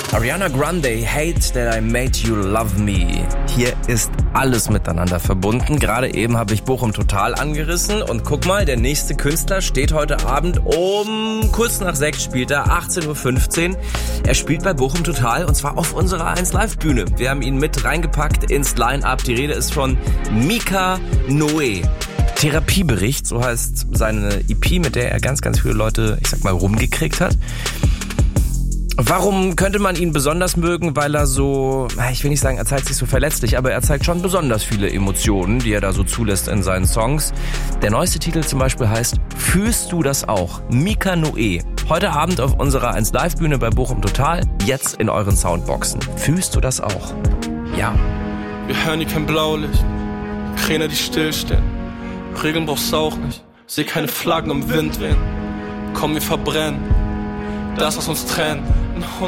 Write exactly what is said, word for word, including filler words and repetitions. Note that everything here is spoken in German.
Ariana Grande, Hate That I Made You Love Me. Hier ist alles miteinander verbunden. Gerade eben habe ich Bochum Total angerissen und guck mal, der nächste Künstler steht heute Abend um kurz nach sechs, spielt er, achtzehn Uhr fünfzehn. Er spielt bei Bochum Total und zwar auf unserer eins Live Bühne. Wir haben ihn mit reingepackt ins Line-Up. Die Rede ist von Mika Noé. Therapiebericht, so heißt seine E P, mit der er ganz, ganz viele Leute, ich sag mal, rumgekriegt hat. Warum könnte man ihn besonders mögen? Weil er so, ich will nicht sagen, er zeigt sich so verletzlich, aber er zeigt schon besonders viele Emotionen, die er da so zulässt in seinen Songs. Der neueste Titel zum Beispiel heißt Fühlst du das auch? Mika Noé. Heute Abend auf unserer eins Live Bühne bei Bochum Total, jetzt in euren Soundboxen. Fühlst du das auch? Ja. Wir hören hier kein Blaulicht, Kräne, die stillstehen. Regeln brauchst du auch nicht, seh keine Flaggen im Wind wehen. Komm, wir verbrennen das, was uns trennt, in